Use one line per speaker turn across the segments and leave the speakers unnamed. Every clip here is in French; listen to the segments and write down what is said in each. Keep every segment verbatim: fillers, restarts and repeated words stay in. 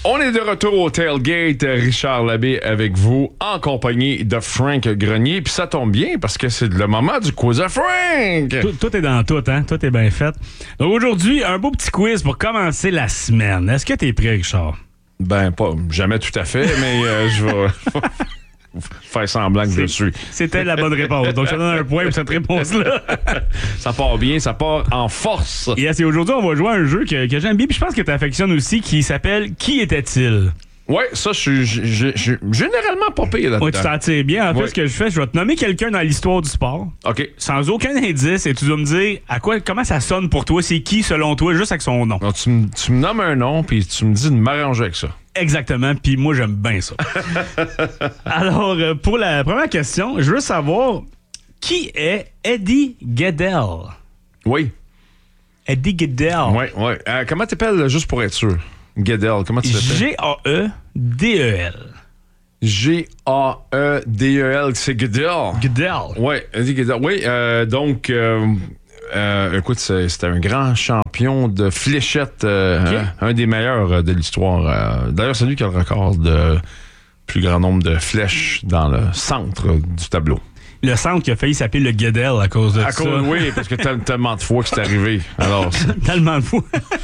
On est de retour au Tailgate, Richard Labbé avec vous, en compagnie de Frank Grenier. Puis ça tombe bien parce que c'est le moment du quiz à Frank.
Tout, tout est dans tout, hein? Tout est bien fait. Donc aujourd'hui, un beau petit quiz pour commencer la semaine. Est-ce que t'es prêt, Richard?
Ben, pas jamais tout à fait, mais euh, je vais faire semblant que je le suis.
C'était la bonne réponse. Donc, je te donne un point pour cette réponse-là.
Ça part bien, ça part en force.
Yes, et aujourd'hui, on va jouer à un jeu que, que j'aime bien, puis je pense que tu affectionnes aussi, qui s'appelle « Qui était-il » ?
Ouais, ça, je suis je- je- je suis généralement pas pire là-dedans.
Ouais, tu t'en tires bien. En fait,
Ouais.
ce que je fais, je vais te nommer quelqu'un dans l'histoire du sport,
OK.
sans aucun indice, et tu dois me dire à quoi, comment ça sonne pour toi, c'est qui selon toi, juste avec son nom.
Alors, tu, me- tu me nommes un nom, puis tu me dis de m'arranger avec ça.
Exactement, puis moi j'aime bien ça. Alors, euh, pour la première question, je veux savoir qui est Eddie Gaedel?
Oui.
Eddie Gaedel.
Ouais, ouais. Euh, comment t'appelles, juste pour être sûr? Guedel, comment tu l'appelles?
G A E D E L.
G A E D E L, c'est Guedel.
Gaedel.
Oui, Eddie Guedel. Oui, euh, donc, euh, euh, écoute, c'est- c'était un grand champion de fléchettes, euh,
Ok.
hein, un des meilleurs euh, de l'histoire. Euh, D'ailleurs, c'est lui qui a le record de plus grand nombre de flèches dans le centre du tableau.
Le centre qui a failli s'appeler le Gaedel à cause de
À
ça.
cause, oui, parce que tel- tellement de fois que c'est arrivé. Alors, c'est-
Tellement de fou.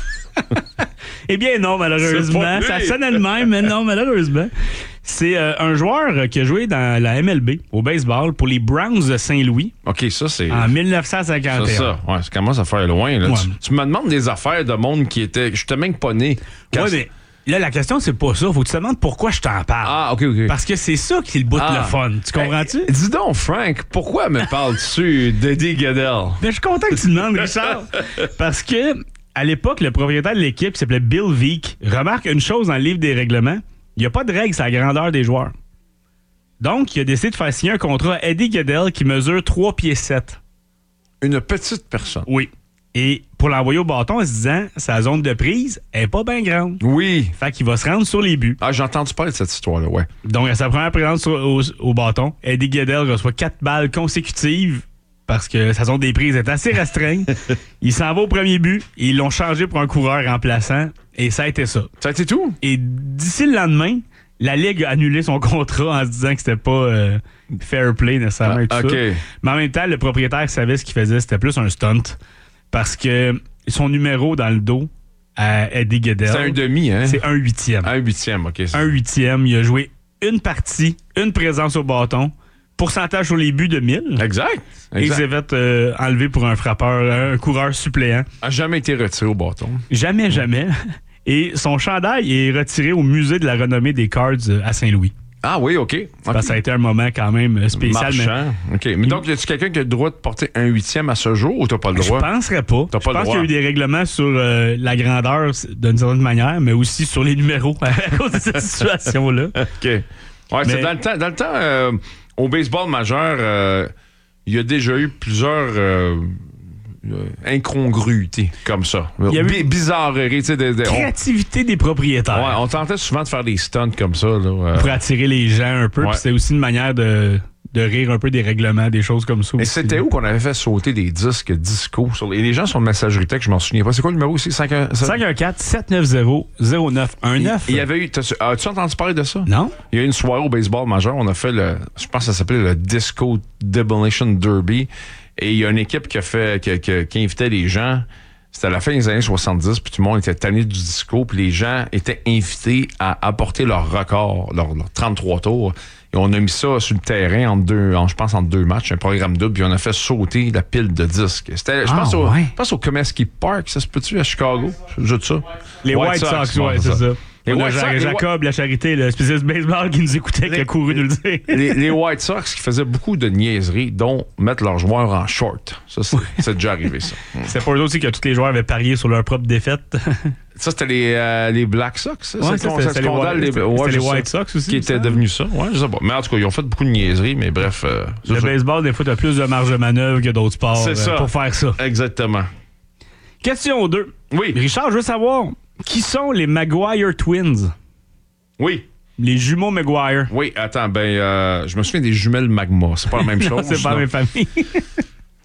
Eh bien non, malheureusement.
C'est pas
Ça
lui.
sonnait de même, mais non, malheureusement. C'est euh, un joueur qui a joué dans la M L B, au baseball, pour les Browns de Saint-Louis
OK, ça, c'est...
en dix-neuf cent cinquante et un.
C'est ça. Ouais, ça commence à faire loin. Là.
Ouais.
Tu, tu me demandes des affaires de monde qui était... Je t'ai même pas né. Quand
Ouais,
c'est-
mais là, la question, c'est pas ça. Faut que tu te demandes pourquoi je t'en parle.
Ah, OK, OK.
Parce que c'est ça qui est le bout de
Ah.
le fun. Tu comprends-tu?
Hey, dis donc, Frank, pourquoi me parles-tu d'Eddie Guedel?
Mais je suis content que tu demandes, Richard. Parce que, à l'époque, le propriétaire de l'équipe, qui s'appelait Bill Veeck, remarque une chose dans le livre des règlements. Il n'y a pas de règle sur la grandeur des joueurs. Donc, il a décidé de faire signer un contrat à Eddie Gaedel qui mesure trois pieds sept.
Une petite personne.
Oui. Et pour l'envoyer au bâton en se disant, sa zone de prise est pas bien grande.
Oui.
Fait qu'il va se rendre sur les buts.
Ah, j'ai entendu parler de cette histoire-là, ouais.
Donc, à sa première présence sur- au, au bâton, Eddie Gaedel reçoit quatre balles consécutives parce que sa zone des prises est assez restreinte. Il s'en va au premier but et ils l'ont changé pour un coureur remplaçant et ça a été ça.
Ça a été tout?
Et d'ici le lendemain, la Ligue a annulé son contrat en se disant que c'était pas euh, fair play nécessairement et tout
Ah, OK.
ça. Mais en même temps, le propriétaire savait ce qu'il faisait, c'était plus un stunt parce que son numéro dans le dos à Eddie Gaedel,
C'est un demi, hein?
c'est un huitième.
Un huitième, OK. c'est-
Un huitième. Il a joué une partie, une présence au bâton, pourcentage sur les buts de mille.
Exact.
Et il
exact.
s'est fait euh, enlever pour un frappeur, un coureur suppléant.
A jamais été retiré au bâton.
Jamais, jamais. Et son chandail est retiré au musée de la renommée des Cards euh, à Saint-Louis.
Ah oui, OK.
Parce que ça a été un moment quand même euh, spécial. Mais
Marchand. OK. Mais donc, y a-tu quelqu'un qui a le droit de porter un huitième à ce jour ou t'as pas le
je
droit?
penserais pas.
T'as
Je
pas le
pense qu'il y
droit.
a eu des règlements sur euh, la grandeur d'une certaine manière, mais aussi sur les numéros à cause de cette situation-là.
OK. Ouais, c'est
Mais-
dans le temps, dans le temps euh, au baseball majeur, euh, il y a déjà eu plusieurs euh, euh, incongruités comme ça.
Il y a eu-
Bi- bizarreries, tu sais. des- des- on-
Créativité des propriétaires.
Ouais, on tentait souvent de faire des stunts comme ça. Là, euh.
Pour attirer les gens un peu.
Ouais.
Puis c'est aussi une manière de, de rire un peu des règlements, des choses comme ça.
Mais
aussi.
c'était où qu'on avait fait sauter des disques disco? Sur les... les gens sur le messagerie texte, je m'en souviens pas. C'est quoi le numéro aussi? cinq un
cinq un quatre sept neuf zéro zéro neuf un neuf.
Il y avait eu. t'as- As-tu entendu parler de ça?
Non?
Il y a eu une soirée au baseball majeur. On a fait le. Je pense que ça s'appelait le Disco Demolition Derby. Et il y a une équipe qui a fait. qui, qui- qui invitait les gens. C'était à la fin des années soixante-dix, puis tout le monde était tanné du disco, puis les gens étaient invités à apporter leur record, leur, leur trente-trois tours. Et on a mis ça sur le terrain en deux, en, je pense en deux matchs, un programme double, puis on a fait sauter la pile de disques. C'était, je
Ah,
pense, au,
ouais.
je pense au Comiskey Park, ça se peut-tu à Chicago? Juste ça.
Les White, Sox, ouais, c'est ça.
Les
On a
White
Ja-
Sox, les
Jacob, la charité, le spécialiste baseball qui nous écoutait, qui a couru nous le dire.
les, les White Sox qui faisaient beaucoup de niaiseries, dont mettre leurs joueurs en short. Ça, c'est, c'est déjà arrivé, ça.
C'est pour eux aussi que tous les joueurs avaient parié sur leur propre défaite.
Ça, c'était les, euh, les Black Sox, ça?
Ouais,
c'est
ça,
con-
c'était-
ça,
c'était les
scandale,
White-
les-
c'était-
ouais,
c'était
je
les
sais.
White Sox aussi,
Qui
il me
était
semble.
devenu ça, ouais, je sais pas. Mais en tout cas, ils ont fait beaucoup de niaiseries, mais bref. euh, c'est
Le
ça.
baseball, des fois, t'as plus de marge de manœuvre que d'autres sports
C'est
euh,
ça.
pour faire ça.
Exactement.
Question deux.
Oui,
Richard, je veux savoir, qui sont les Maguire Twins?
oui,
Les jumeaux Maguire.
oui. Attends, ben, euh, je me souviens des jumelles Magma. C'est pas la même chose.
C'est pas la
non.
même famille.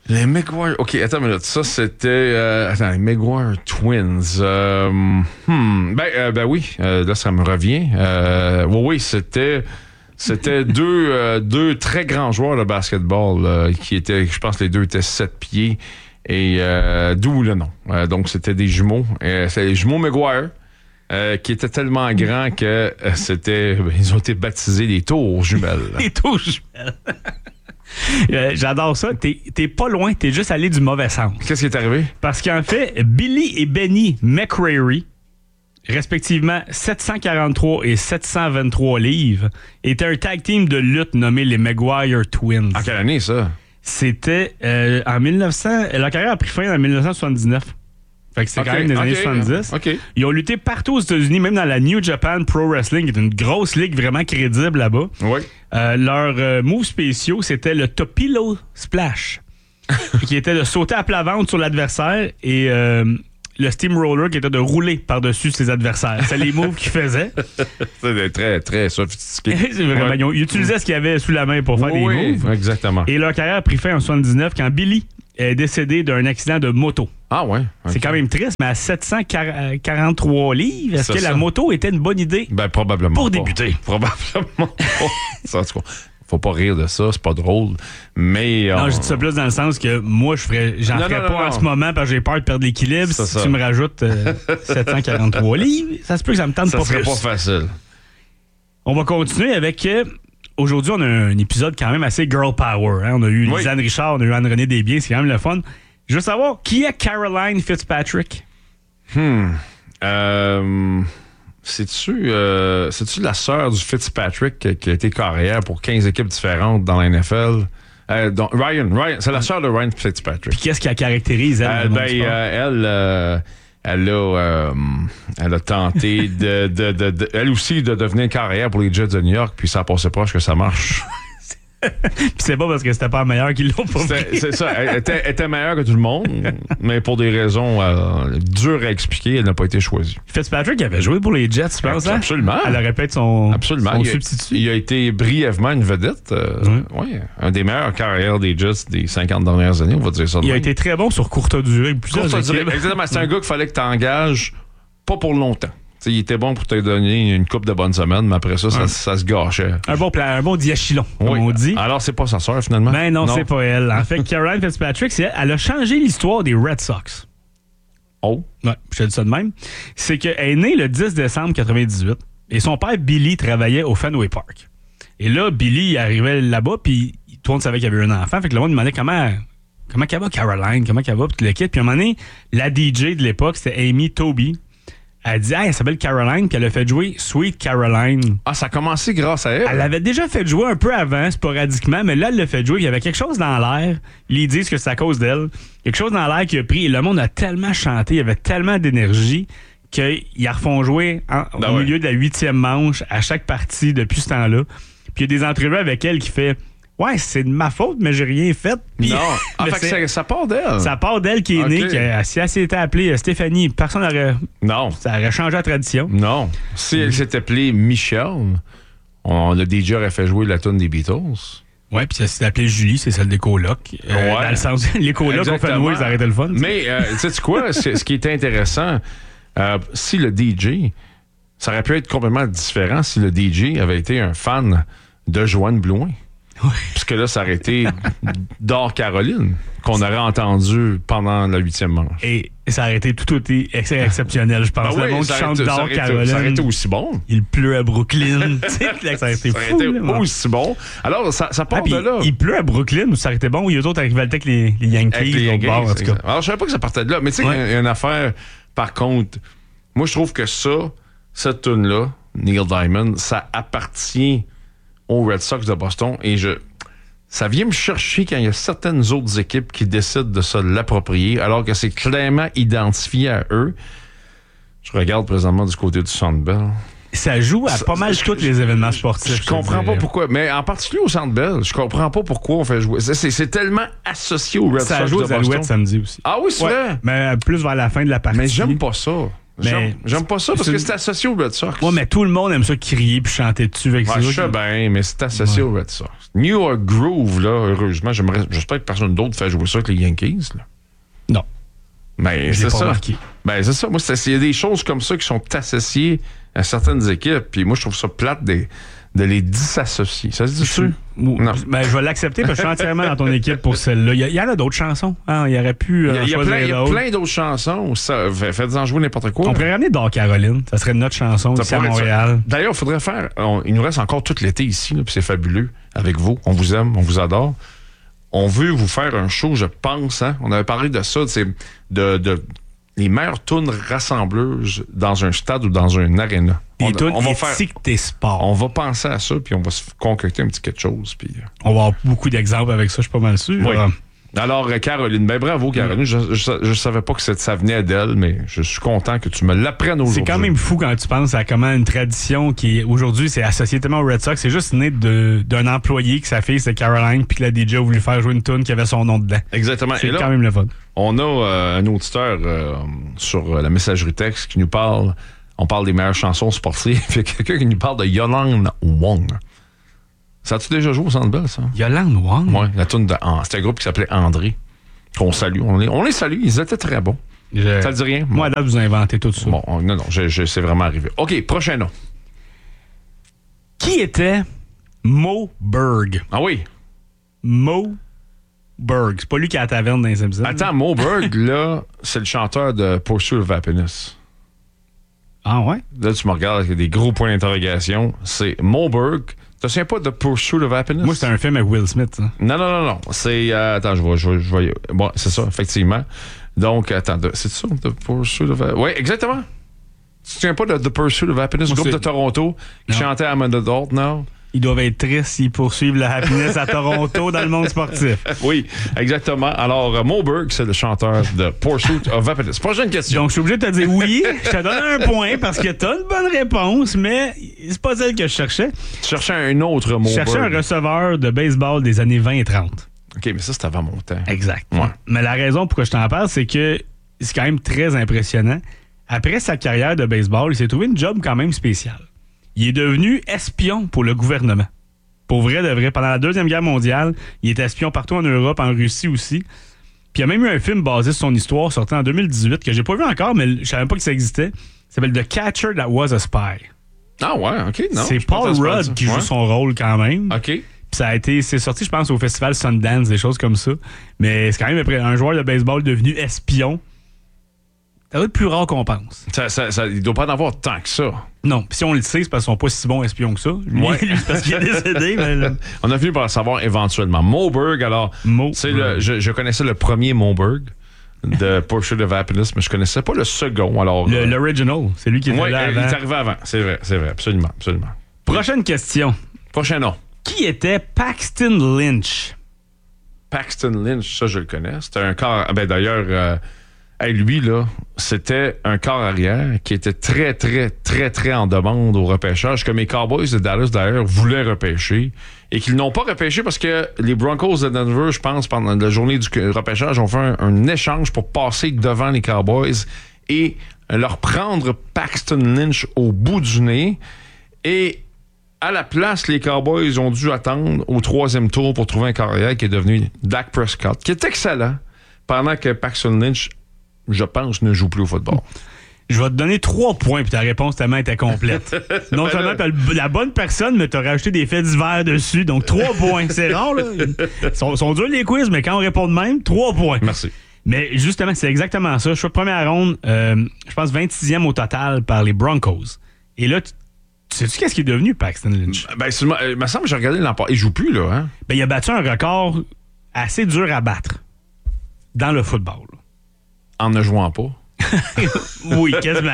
Les Maguire. OK, attends une minute. Ça, c'était... Euh, attends, les Maguire Twins. Euh, hmm, ben, euh, ben oui, euh, là, ça me revient. Euh, oui, oui, c'était... C'était deux, euh, deux très grands joueurs de basketball euh, qui étaient... Je pense que les deux étaient sept pieds. Et euh, d'où le nom. Euh, donc, c'était des jumeaux. Euh, c'est les jumeaux Maguire. Euh, qui étaient tellement grands que euh, c'était... Ils ont été baptisés les tours jumelles.
Les tours jumelles. Euh, j'adore ça. T'es, t'es pas loin, t'es juste allé du mauvais sens.
Qu'est-ce qui est arrivé?
Parce qu'en fait, Billy et Benny McCreary, respectivement sept cent quarante-trois et sept cent vingt-trois livres, étaient un tag team de lutte nommé les Maguire Twins.
En quelle année, ça?
C'était euh, en mille neuf cents... Leur carrière a pris fin en dix-neuf cent soixante-dix-neuf. Fait que c'est okay, quand même des okay, années soixante-dix.
Okay.
Ils ont lutté partout aux États-Unis, même dans la New Japan Pro Wrestling, qui est une grosse ligue vraiment crédible là-bas.
Oui.
Euh, leurs euh, moves spéciaux, c'était le Topilo Splash, qui était de sauter à plat ventre sur l'adversaire, et euh, le Steamroller, qui était de rouler par-dessus ses adversaires. C'est les moves qu'ils faisaient.
C'était très, très sophistiqué.
C'est vraiment, ouais. Ils ont utilisé ce qu'il y avait sous la main pour faire
oui,
des moves.
Exactement.
Et leur carrière a pris fin en soixante-dix-neuf quand Billy est décédé d'un accident de moto.
Ah ouais? Okay.
C'est quand même triste, mais à sept cent quarante-trois livres, est-ce c'est que ça. La moto était une bonne idée?
Ben, probablement
Pour
pas.
débuter.
Probablement pas. Ça, en tout cas, faut pas rire de ça, c'est pas drôle. Mais.
Non,
on...
je dis ça plus dans le sens que moi, je ferais, j'en non, ferais non, pas non, en non. ce moment parce que j'ai peur de perdre l'équilibre. Ça, si ça. Tu me rajoutes euh, sept cent quarante-trois livres, ça se peut que ça me tente
ça
pas
plus.
Ça
serait pas facile.
On va continuer avec. Euh, Aujourd'hui, on a un épisode quand même assez girl power. Hein? On a eu oui. Lisanne Richard, on a eu Anne-Renée Desbiens, c'est quand même le fun. Je veux savoir, qui est Caroline Fitzpatrick?
Hmm. Euh, c'est-tu, euh, c'est-tu la sœur du Fitzpatrick qui, qui a été carrière pour quinze équipes différentes dans la N F L? Euh, donc, Ryan, Ryan, c'est la sœur de Ryan Fitzpatrick.
Puis qu'est-ce qui la caractérise, elle?
Euh, ben, euh, elle... Euh, Elle a, euh, elle a tenté de, de, de, de, elle aussi, de devenir carrière pour les Jets de New York, puis ça passait proche que ça marche.
Puis c'est pas parce que c'était pas meilleur qu'ils l'ont pas
pris. C'est ça. Elle était, elle était meilleure que tout le monde, mais pour des raisons euh, dures à expliquer, elle n'a pas été choisie.
Fitzpatrick avait joué pour les Jets, je pense.
Absolument.
Hein? Elle aurait pu être son,
Absolument.
son
il
substitut.
A, il a été brièvement une vedette. Euh, mmh. Oui, un des meilleures carrières des Jets des cinquante dernières années, on va dire ça.
Il a été très bon sur courte durée.
Courte durée, exactement. C'est un gars qu'il fallait que tu engages pas pour longtemps. T'sais, il était bon pour te donner une coupe de bonnes semaines, mais après ça, ça, ouais. ça se gâchait.
Un bon, un bon diachylon,
oui.
comme on dit.
Alors, c'est pas sa sœur, finalement?
Ben non, non. c'est pas elle. En fait, Caroline Fitzpatrick, c'est elle, elle a changé l'histoire des Red Sox.
Oh?
Ouais, je te dis ça de même. C'est qu'elle est née le dix décembre quatre-vingt-dix-huit et son père, Billy, travaillait au Fenway Park. Et là, Billy il arrivait là-bas, puis tout le monde savait qu'il y avait un enfant. Fait que le monde demandait comment... Comment qu'elle va, Caroline? Comment qu'elle va? Puis le kit. Puis à un moment donné, la D J de l'époque, c'était Amy Toby. Elle dit, hey, elle s'appelle Caroline, puis elle a fait jouer Sweet Caroline.
Ah, ça a commencé grâce à elle?
Elle l'avait déjà fait jouer un peu avant, sporadiquement, mais là, elle l'a fait jouer. Il y avait quelque chose dans l'air. Ils disent que c'est à cause d'elle. Quelque chose dans l'air qui a pris. Et le monde a tellement chanté, il y avait tellement d'énergie qu'ils la refont jouer en,
ben
au
ouais.
milieu de la huitième manche à chaque partie depuis ce temps-là. Puis il y a des entrevues avec elle qui fait... Ouais, c'est de ma faute, mais j'ai rien fait. Pis,
non, ah, fait que ça, ça part d'elle.
Ça part d'elle qui est okay. née. Qui a, si elle s'était appelée Stéphanie, personne n'aurait.
Non.
Ça aurait changé la tradition.
Non. Si elle s'était appelée Michelle, on, le D J aurait fait jouer la tune des Beatles.
Oui, puis elle s'était appelée Julie, c'est celle des colocs. Euh,
ouais.
Dans le sens, les colocs ont fait jouer, ça arrêtait le fun.
Mais, euh, sais-tu quoi? Ce qui était intéressant, euh, si le D J, ça aurait pu être complètement différent si le D J avait été un fan de Joanne Blouin.
Oui.
Puisque là, ça aurait été Dor Caroline qu'on aurait entendu pendant la huitième manche.
Et ça aurait été tout aussi exceptionnel, je pense.
Ben
le
oui,
monde qui chante
été,
Dor Caroline.
Ça aurait été aussi bon.
Il pleut à Brooklyn. ça aurait été
ça
fou.
aurait été
là,
aussi bon. Alors, ça, ça part
ah,
de là.
Il pleut à Brooklyn ou ça aurait été bon ou il y a d'autres rivalité avec les, les Yankees.
Avec les Yankees,
bord, en tout cas.
Alors, je savais pas que ça partait de là. Mais tu sais, ouais. il y a une affaire, par contre, moi, je trouve que ça, cette tune-là, Neil Diamond, ça appartient aux Red Sox de Boston et je... Ça vient me chercher quand il y a certaines autres équipes qui décident de se l'approprier, alors que c'est clairement identifié à eux. Je regarde présentement du côté du Centre Bell.
Ça joue à ça, pas mal tous les événements sportifs.
Je, je comprends pas pourquoi, mais en particulier au Centre Bell, je comprends pas pourquoi on fait jouer. C'est, c'est, c'est tellement associé aux Red Sox de Boston.
Ça joue aux Alouettes samedi aussi.
Ah oui, c'est
ouais,
vrai?
Mais plus vers la fin de la partie.
Mais j'aime pas ça. J'aime, j'aime pas ça parce que c'est associé au Red Sox.
Ouais, mais tout le monde aime ça crier puis chanter dessus avec
ouais,
ça.
Je sais bien, mais c'est associé ouais. au Red Sox. New York Groove, là, heureusement, j'aimerais, j'espère que personne d'autre fait jouer ça avec les Yankees. Là.
Non.
Ben,
je
c'est
l'ai pas
ça.
remarqué.
Ben, c'est ça. Moi, il y a des choses comme ça qui sont associées à certaines équipes. Puis moi, je trouve ça plate des, de les disassocier. Ça se dit-tu?
Non. Ben, je vais l'accepter parce que je suis entièrement dans ton équipe pour celle-là. Il y, y en a d'autres chansons. Hein? Il y aurait pu. Euh,
il y a, plein, il y a plein d'autres chansons. Ça, faites-en jouer n'importe quoi.
On pourrait ramener Dor Caroline. Ça serait notre chanson ça ici à Montréal.
D'ailleurs, il faudrait faire. On, il nous reste encore tout l'été ici, là, puis c'est fabuleux avec vous. On vous aime, on vous adore. On veut vous faire un show, je pense. Hein? On avait parlé de ça, c'est de, de les meilleures tunes rassembleuses dans un stade ou dans un aréna.
Des tunes éthiques des sports.
On va penser à ça, puis on va se concocter un petit quelque chose. Puis...
On va avoir beaucoup d'exemples avec ça, je suis pas mal sûr.
Oui. Alors, Caroline, ben bravo, Caroline. Je, je, je savais pas que ça venait d'elle, mais je suis content que tu me l'apprennes aujourd'hui.
C'est quand même fou quand tu penses à comment une tradition qui, aujourd'hui, c'est associé tellement au Red Sox. C'est juste né de, d'un employé que sa fille, c'est Caroline, puis que la D J a voulu faire jouer une tune qui avait son nom dedans.
Exactement.
C'est
Et là,
quand même le fun.
On a euh, un auditeur euh, sur la messagerie texte qui nous parle. On parle des meilleures chansons sportives. Il y a quelqu'un qui nous parle de Yolande Wong. Ça a-tu déjà joué au Centre Bell, ça?
Yolande Wong?
Oui, la tune de... C'était un groupe qui s'appelait André. Qu'on salue. On les, on les salue. Ils étaient très bons. Je... Ça te dit rien?
Moi, là, vous inventez tout ça.
Bon, non, non, je, je, c'est vraiment arrivé. OK, prochain nom.
Qui était Mo Berg?
Ah oui?
Mo Berg. C'est pas lui qui a la taverne dans les Simpsons.
Attends, Mo Berg, là, c'est le chanteur de Pursuit of Happiness.
Ah ouais?
Là, tu me regardes avec des gros points d'interrogation. C'est Mo Berg. Tu te souviens pas de Pursuit of Happiness?
Moi, c'est un film avec Will Smith. Ça.
Non, non, non, non. C'est... Euh, attends, je vois, je vois, je vois. Bon, c'est ça, effectivement. Donc, attends, de, c'est ça, The Pursuit of Happiness? Oui, exactement. Tu te souviens pas de The Pursuit of Happiness,
Moi,
groupe
c'est...
de Toronto, qui non. chantait I'm an Adult Now?
Ils doivent être tristes s'ils poursuivent la happiness à Toronto dans le monde sportif.
Oui, exactement. Alors, Mo Berg, c'est le chanteur de Pursuit of Happiness. Prochaine question.
Donc, je suis obligé de te dire oui. Je te donne un point parce que t'as une bonne réponse, mais c'est pas celle que je cherchais.
Tu cherchais un autre Mo Berg.
Je cherchais un receveur de baseball des années vingt et trente.
OK, mais ça, c'était avant mon temps.
Exact.
Ouais.
Mais la raison pourquoi je t'en parle, c'est que c'est quand même très impressionnant. Après sa carrière de baseball, il s'est trouvé une job quand même spéciale. Il est devenu espion pour le gouvernement. Pour vrai, de vrai. Pendant la Deuxième Guerre mondiale, il était espion partout en Europe, en Russie aussi. Puis il y a même eu un film basé sur son histoire, sorti en deux mille dix-huit, que j'ai pas vu encore, mais je savais même pas que ça existait. Ça s'appelle The Catcher That Was a Spy.
Ah ouais, OK, non.
C'est Paul Rudd qui joue ouais. son rôle quand même.
OK.
Puis ça a été, c'est sorti, je pense, au festival Sundance, des choses comme ça. Mais c'est quand même un joueur de baseball devenu espion. Ça doit être plus rare qu'on pense.
Ça, ça, ça, il doit pas en avoir tant que ça.
Non, puis si on le sait, c'est parce qu'ils sont pas si bons espions que ça. Lui,
ouais.
lui c'est parce qu'il est décédé. Mais là...
On a fini par le savoir éventuellement. Mo Berg, alors, Mo le, je, je connaissais le premier Mo Berg de Pursuit of Happiness, mais je connaissais pas le second. Alors,
le, euh... L'original, c'est lui qui était
ouais,
là avant.
Il est arrivé avant, c'est vrai, c'est vrai, absolument, absolument.
Prochaine question.
Prochain nom.
Qui était Paxton Lynch?
Paxton Lynch, ça je le connais. C'était un corps, ben d'ailleurs... Euh, Hey, lui, là, c'était un corps arrière qui était très, très, très, très en demande au repêchage, que mes Cowboys de Dallas, d'ailleurs, voulaient repêcher et qu'ils n'ont pas repêché parce que les Broncos de Denver, je pense, pendant la journée du repêchage, ont fait un, un échange pour passer devant les Cowboys et leur prendre Paxton Lynch au bout du nez. Et à la place, les Cowboys ont dû attendre au troisième tour pour trouver un corps arrière qui est devenu Dak Prescott, qui est excellent, pendant que Paxton Lynch, je pense, ne joue plus au football.
Je vais te donner trois points, puis ta réponse tellement était complète. Non seulement t'as la bonne personne, mais t'as rajouté des faits divers dessus, donc trois points. C'est rare, là. Ils sont, sont durs les quiz, mais quand on répond de même, trois points.
Merci.
Mais justement, c'est exactement ça. Je suis première ronde, euh, je pense vingt-sixième au total par les Broncos. Et là, tu sais-tu qu'est-ce qui est devenu Paxton Lynch?
Ben, il me semble que j'ai regardé l'an passé. Il joue plus, là, hein?
Ben, il a battu un record assez dur à battre dans le football.
En ne jouant pas.
Oui, quasiment.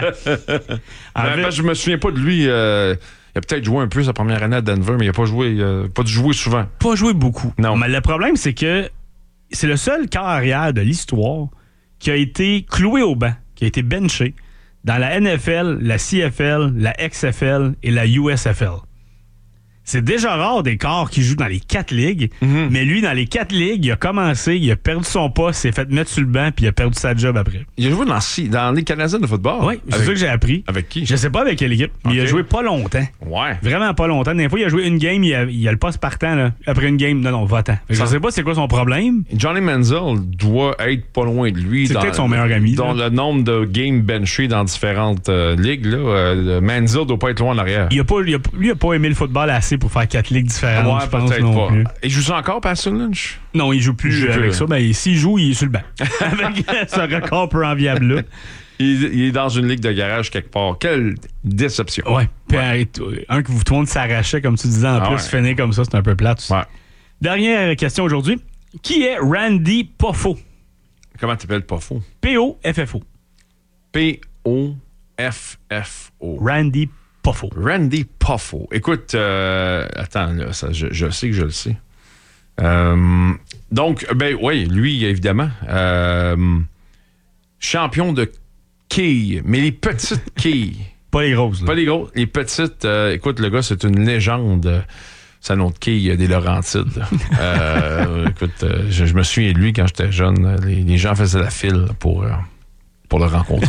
Ben, fait... Je me souviens pas de lui. Euh, il a peut-être joué un peu sa première année à Denver, mais il a pas joué, euh, pas dû jouer souvent.
Pas joué beaucoup.
Non.
Mais le problème, c'est que c'est le seul quart arrière de l'histoire qui a été cloué au banc, qui a été benché dans la N F L, la C F L, la X F L et la U S F L. C'est déjà rare des corps qui jouent dans les quatre ligues,
Mm-hmm.
mais lui, dans les quatre ligues, il a commencé, il a perdu son poste, s'est fait mettre sur le banc, puis il a perdu sa job après.
Il a joué dans, dans les Canadiens de football.
Oui, c'est
avec,
ça que j'ai appris.
Avec qui?
Je sais pas avec quelle équipe, mais
Ok.
il a joué pas longtemps.
Ouais.
Vraiment pas longtemps. Des fois, il a joué une game, il a, il a le poste partant, là. Après une game, non, non, va-t'en. Fait que Je sais pas c'est quoi son problème.
Johnny Manziel doit être pas loin de lui.
C'est
dans-
peut-être son meilleur ami,
Dans
là.
le nombre de games benchés dans différentes euh, ligues, là, euh, Manziel doit pas être loin en arrière.
Il a pas, il a, lui, il a pas aimé le football assez pour faire quatre ligues différentes,
Ouais,
je pense
peut-être
non
pas.
plus.
Il joue ça encore, Pascal Lynch?
Non, il joue plus
Il joue
euh, avec
plus.
ça. Ben, s'il joue, il est sur le banc. Avec ce record peu enviable là.
Il, il est dans une ligue de garage quelque part. Quelle déception.
Ouais. Puis un, un que vous, tout le monde s'arrachait, comme tu disais, en
Ah
plus,
ouais.
finir comme ça, c'est un peu plate. aussi.
Ouais.
Dernière question aujourd'hui. Qui est Randy Poffo?
Comment t'appelles pas faux?
P O F F O.
P O F F O.
Randy Poffo.
Randy Poffo. Écoute, euh, attends, là, ça, je, je sais que je le sais. Euh, donc, ben oui, lui, évidemment. Euh, champion de quilles, mais les petites quilles.
Pas les grosses. là.
Pas les gros, les petites. Euh, écoute, le gars, c'est une légende. C'est un autre quille des Laurentides. là. Euh, écoute, euh, je, je me souviens de lui quand j'étais jeune. Les, les gens faisaient la file pour, euh, pour le rencontrer.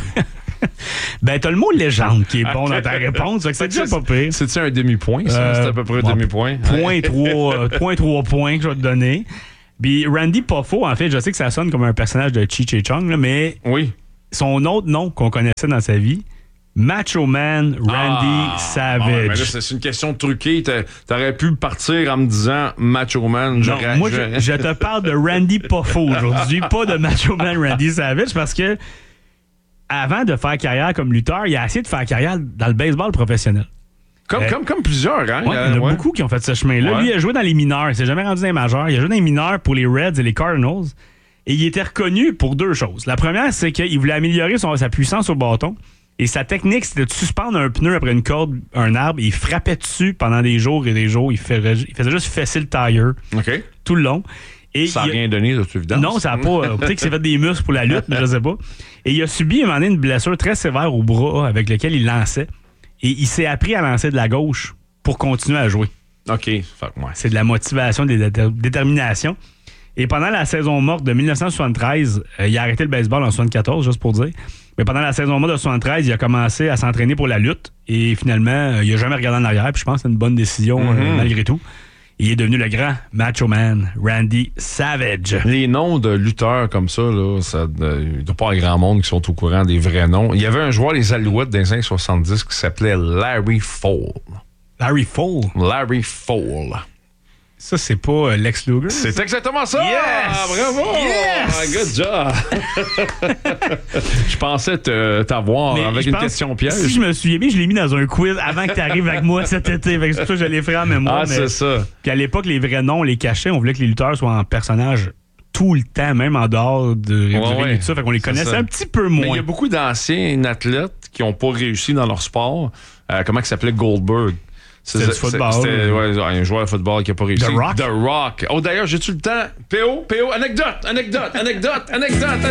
Ben, t'as le mot légende qui est bon dans ta réponse. Fait que c'est déjà pas pire.
C'est-tu un demi-point, ça?
Euh,
c'est à peu près un
bon,
demi-point.
Point trois, euh, point trois points que je vais te donner. Puis Randy Poffo, en fait, je sais que ça sonne comme un personnage de Cheech et Chong, là, mais
Oui.
son autre nom qu'on connaissait dans sa vie, Macho Man Randy
Ah,
Savage.
ouais, mais là, c'est c'est une question truquée. T'a- T'aurais pu partir en me disant Macho Man.
Non,
j'aurais-
moi, je, je te parle de Randy Poffo aujourd'hui, pas de Macho Man Randy Savage, parce que avant de faire carrière comme lutteur, il a essayé de faire carrière dans le baseball professionnel.
Comme,
Euh,
comme, comme plusieurs, hein?
Ouais, il y en a
ouais.
beaucoup qui ont fait ce chemin-là.
Ouais.
Lui, il a joué dans les mineurs. Il s'est jamais rendu dans les majeurs. Il a joué dans les mineurs pour les Reds et les Cardinals. Et il était reconnu pour deux choses. La première, c'est qu'il voulait améliorer son- sa puissance au bâton. Et sa technique, c'était de suspendre un pneu après une corde, un arbre. Et il frappait dessus pendant des jours et des jours. Il faisait, il faisait juste fesser le tire
OK.
tout le long. Et
Ça n'a
il a-
rien donné, de toute évidence.
non, ça n'a pas. euh, Peut-être qu'il s'est fait des muscles pour la lutte, mais je sais pas. Et il a subi à un moment donné une blessure très sévère au bras avec lequel il lançait. Et il s'est appris à lancer de la gauche pour continuer à jouer.
OK. Fait que, ouais.
C'est de la motivation, de la dé- détermination. Et pendant la saison morte de dix-neuf soixante-treize, euh, il a arrêté le baseball en soixante-quatorze, juste pour dire. Mais pendant la saison morte de soixante-treize, il a commencé à s'entraîner pour la lutte. Et finalement, euh, il n'a jamais regardé en arrière. Puis je pense que c'est une bonne décision euh,
Mm-hmm.
malgré tout. Il est devenu le grand Macho Man Randy Savage.
Les noms de lutteurs comme ça, là, ça euh, il ne doit pas y avoir grand monde qui sont au courant des vrais noms. Il y avait un joueur des Alouettes des années soixante-dix qui s'appelait Larry Fole.
Larry Fole.
Larry Fole.
Ça, c'est pas euh, Lex Luger.
C'est exactement ça!
Yes!
Ah, bravo!
Yes!
Good job! Je pensais te- t'avoir
Mais
avec
je
une
pense-
question piège.
Si je me souviens bien, je l'ai mis dans un quiz avant que tu arrives avec moi cet été. Fait que c'est pour ça que je l'ai fait en mémoire.
Ah,
mais-
c'est ça.
Puis à l'époque, les vrais noms, on les cachait. On voulait que les lutteurs soient en personnage tout le temps, même en dehors de, du
Ouais,
ring
ouais.
et tout ça. Fait qu'on les
C'est
connaissait
ça.
un petit peu
Mais il
moins.
y a beaucoup d'anciens athlètes qui n'ont pas réussi dans leur sport. Euh, comment il s'appelait Goldberg?
C'était du football.
C'était ouais, un joueur de football qui n'a pas réussi.
The Rock?
The Rock. Oh, d'ailleurs, j'ai-tu le temps? P O, P O, anecdote, anecdote, anecdote, anecdote,